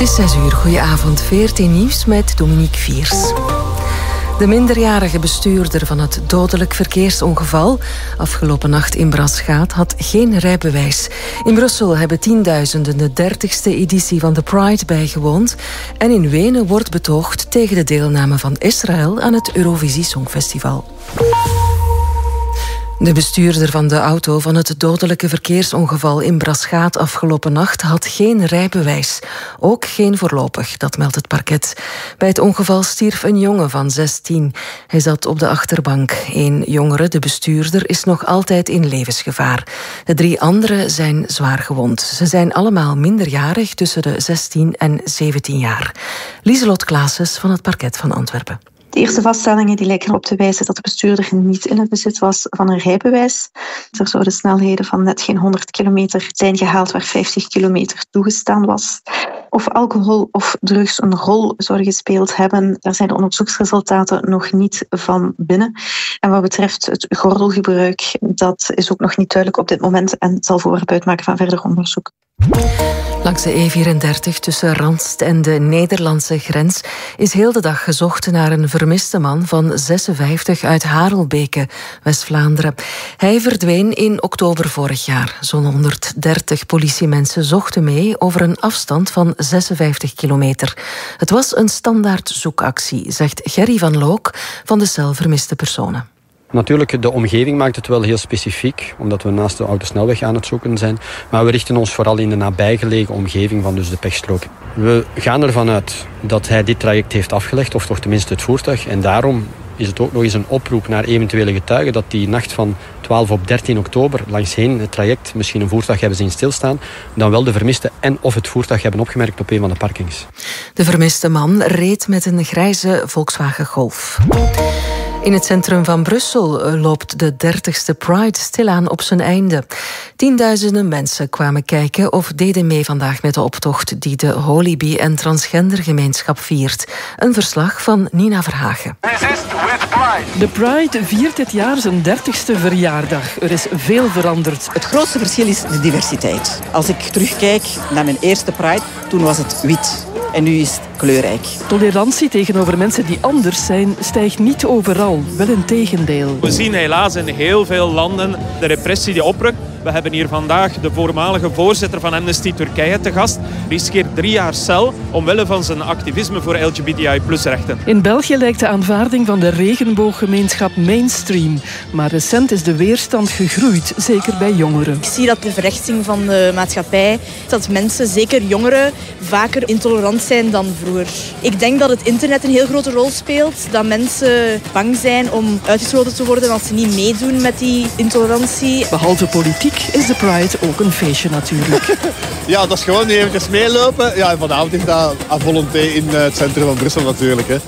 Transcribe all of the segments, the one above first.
is 6 uur. Goedenavond. VRT Nieuws met Dominique Viers. De minderjarige bestuurder van het dodelijk verkeersongeval afgelopen nacht in Braschaat had geen rijbewijs. In Brussel hebben tienduizenden de 30ste editie van de Pride bijgewoond. En in Wenen wordt betoogd tegen de deelname van Israël aan het Eurovisie Songfestival. De bestuurder van de auto van het dodelijke verkeersongeval in Braschaat afgelopen nacht had geen rijbewijs. Ook geen voorlopig, dat meldt het parket. Bij het ongeval stierf een jongen van 16. Hij zat op de achterbank. Eén jongere, de bestuurder, is nog altijd in levensgevaar. De 3 anderen zijn zwaar gewond. Ze zijn allemaal minderjarig, tussen de 16 en 17 jaar. Lieselot Claessens van het parket van Antwerpen. De eerste vaststellingen die lijken erop te wijzen dat de bestuurder niet in het bezit was van een rijbewijs. Er zouden snelheden van net geen 100 kilometer zijn gehaald waar 50 kilometer toegestaan was. Of alcohol of drugs een rol zouden gespeeld hebben, daar zijn de onderzoeksresultaten nog niet van binnen. En wat betreft het gordelgebruik, dat is ook nog niet duidelijk op dit moment en zal voorwerp uitmaken van verder onderzoek. Langs de E34 tussen Randst en de Nederlandse grens is heel de dag gezocht naar een vermiste man van 56 uit Harelbeke, West-Vlaanderen. Hij verdween in oktober vorig jaar. Zo'n 130 politiemensen zochten mee over een afstand van 56 kilometer. Het was een standaard zoekactie, zegt Gerry van Look van de cel Vermiste Personen. Natuurlijk, de omgeving maakt het wel heel specifiek, omdat we naast de autosnelweg aan het zoeken zijn. Maar we richten ons vooral in de nabijgelegen omgeving van dus de pechstrook. We gaan ervan uit dat hij dit traject heeft afgelegd, of toch tenminste het voertuig. En daarom is het ook nog eens een oproep naar eventuele getuigen dat die nacht van 12 op 13 oktober langsheen het traject misschien een voertuig hebben zien stilstaan, dan wel de vermiste en of het voertuig hebben opgemerkt op een van de parkings. De vermiste man reed met een grijze Volkswagen Golf. In het centrum van Brussel loopt de 30ste Pride stilaan op zijn einde. Tienduizenden mensen kwamen kijken of deden mee vandaag met de optocht die de Holy-Bee- en transgendergemeenschap viert. Een verslag van Nina Verhagen. De Pride viert dit jaar zijn 30ste verjaardag. Er is veel veranderd. Het grootste verschil is de diversiteit. Als ik terugkijk naar mijn eerste Pride, toen was het wit. En nu is het kleurrijk. Tolerantie tegenover mensen die anders zijn stijgt niet overal, wel in tegendeel. We zien helaas in heel veel landen de repressie die oprukt. We hebben hier vandaag de voormalige voorzitter van Amnesty Turkije te gast. Riskeert 3 jaar cel omwille van zijn activisme voor LGBTI+-rechten. In België lijkt de aanvaarding van de regenbooggemeenschap mainstream. Maar recent is de weerstand gegroeid, zeker bij jongeren. Ik zie dat de verrechtsing van de maatschappij, dat mensen, zeker jongeren, vaker intolerant zijn dan vroeger. Ik denk dat het internet een heel grote rol speelt. Dat mensen bang zijn om uitgesloten te worden als ze niet meedoen met die intolerantie. Behalve politiek is de Pride ook een feestje natuurlijk. Ja, dat is gewoon niet eventjes meelopen. Ja, en vanavond is dat à volonté in het centrum van Brussel natuurlijk. Hè.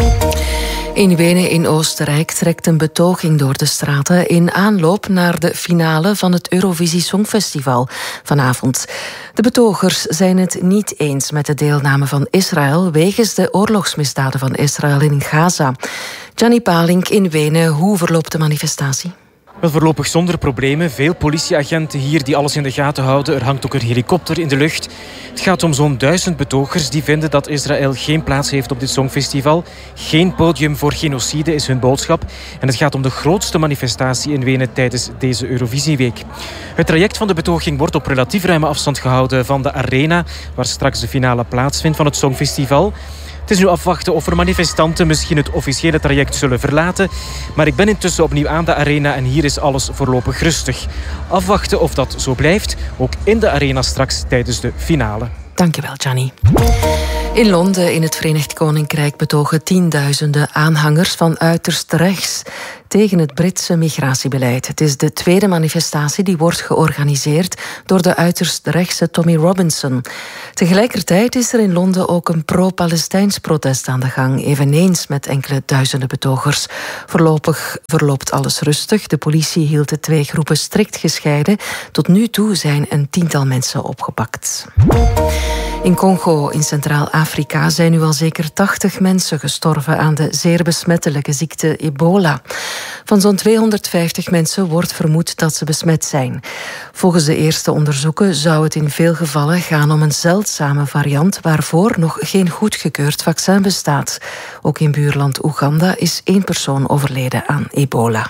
In Wenen in Oostenrijk trekt een betoging door de straten in aanloop naar de finale van het Eurovisie Songfestival vanavond. De betogers zijn het niet eens met de deelname van Israël wegens de oorlogsmisdaden van Israël in Gaza. Gianni Palink in Wenen, hoe verloopt de manifestatie? Wel, voorlopig zonder problemen. Veel politieagenten hier die alles in de gaten houden. Er hangt ook een helikopter in de lucht. Het gaat om zo'n 1000 betogers die vinden dat Israël geen plaats heeft op dit Songfestival. Geen podium voor genocide is hun boodschap. En het gaat om de grootste manifestatie in Wenen tijdens deze Eurovisieweek. Het traject van de betoging wordt op relatief ruime afstand gehouden van de arena, waar straks de finale plaatsvindt van het Songfestival. Het is nu afwachten of er manifestanten misschien het officiële traject zullen verlaten. Maar ik ben intussen opnieuw aan de arena en hier is alles voorlopig rustig. Afwachten of dat zo blijft, ook in de arena straks tijdens de finale. Dankjewel, Gianni. In Londen, in het Verenigd Koninkrijk, betogen tienduizenden aanhangers van uiterst rechts tegen het Britse migratiebeleid. Het is de tweede manifestatie die wordt georganiseerd door de uiterst rechtse Tommy Robinson. Tegelijkertijd is er in Londen ook een pro-Palestijns protest aan de gang, eveneens met enkele duizenden betogers. Voorlopig verloopt alles rustig. De politie hield de 2 groepen strikt gescheiden. Tot nu toe zijn een 10-tal mensen opgepakt. In Congo, in Centraal-Afrika, zijn nu al zeker 80 mensen gestorven aan de zeer besmettelijke ziekte ebola. Van zo'n 250 mensen wordt vermoed dat ze besmet zijn. Volgens de eerste onderzoeken zou het in veel gevallen gaan om een zeldzame variant waarvoor nog geen goedgekeurd vaccin bestaat. Ook in buurland Oeganda is 1 persoon overleden aan ebola.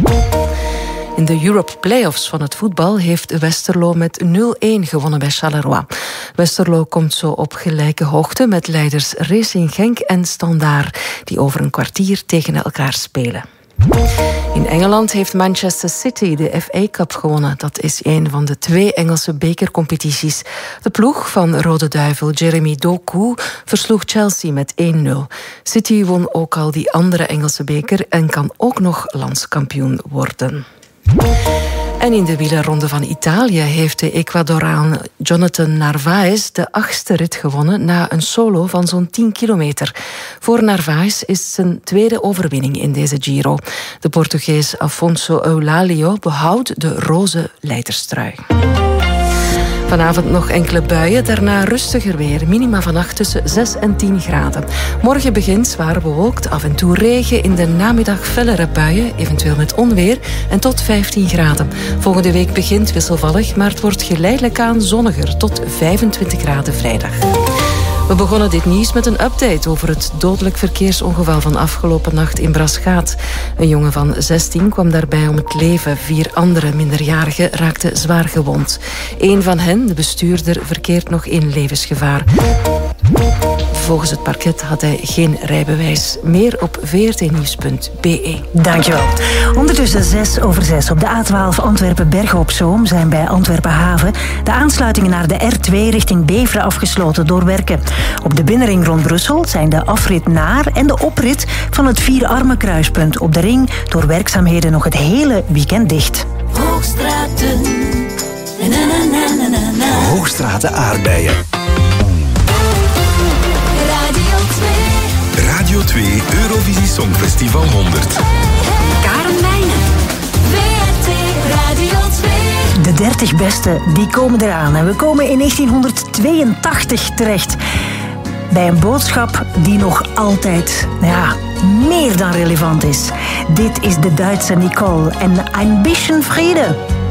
In de Europe Playoffs van het voetbal heeft Westerlo met 0-1 gewonnen bij Charleroi. Westerlo komt zo op gelijke hoogte met leiders Racing Genk en Standaard, die over een kwartier tegen elkaar spelen. In Engeland heeft Manchester City de FA Cup gewonnen. Dat is een van de 2 Engelse bekercompetities. De ploeg van Rode Duivel Jeremy Doku versloeg Chelsea met 1-0. City won ook al die andere Engelse beker en kan ook nog landskampioen worden. En in de wielerronde van Italië heeft de Ecuadoraan Jonathan Narvaez de 8e rit gewonnen na een solo van zo'n 10 kilometer. Voor Narvaez is het zijn tweede overwinning in deze Giro. De Portugees Afonso Eulalio behoudt de roze leiderstrui. Vanavond nog enkele buien, daarna rustiger weer. Minima vannacht tussen 6 en 10 graden. Morgen begint zwaar bewolkt, af en toe regen. In de namiddag fellere buien, eventueel met onweer, en tot 15 graden. Volgende week begint wisselvallig, maar het wordt geleidelijk aan zonniger, tot 25 graden vrijdag. We begonnen dit nieuws met een update over het dodelijk verkeersongeval van afgelopen nacht in Braschaat. Een jongen van 16 kwam daarbij om het leven. 4 andere minderjarigen raakten zwaar gewond. 1 van hen, de bestuurder, verkeert nog in levensgevaar. Volgens het parket had hij geen rijbewijs. Meer op vrtnieuws.be. Dankjewel. Ondertussen 6:06 op de A12 Antwerpen-Bergen-op-Zoom zijn bij Antwerpen Haven de aansluitingen naar de R2 richting Beveren afgesloten door werken. Op de binnenring rond Brussel zijn de afrit naar en de oprit van het Vierarmenkruispunt op de ring door werkzaamheden nog het hele weekend dicht. Hoogstraten. Hoogstraten aardbeien. Radio 2 Eurovisie Songfestival 100. Karen Wijnen. VRT Radio 2. De 30 beste, die komen eraan. En we komen in 1982 terecht. Bij een boodschap die nog altijd, meer dan relevant is. Dit is de Duitse Nicole en Ein bisschen Friede.